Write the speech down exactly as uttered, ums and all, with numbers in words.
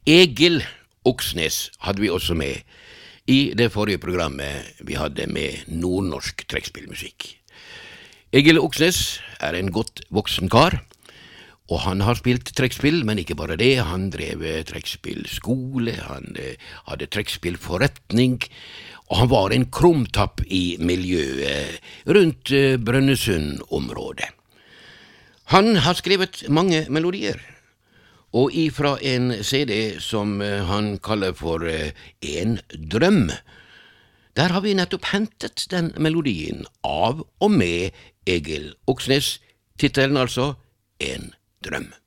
Egil Oksnes hadde vi også med i det forrige programmet vi hadde med nordnorsk trekkspillmusikk. Egil Oksnes er en godt voksen kar, og han har spilt trekkspill, men ikke bare det. Han drev trekkspillskole, han hadde trekkspillforretning, og han var en krumtapp i miljøet rundt Brønnøysund-området. Han har skrevet mange melodier, og ifra en C D som han kaller for En drøm, der har vi nettopp hentet den melodien av og med Egil Oksnes, tittelen altså En drøm.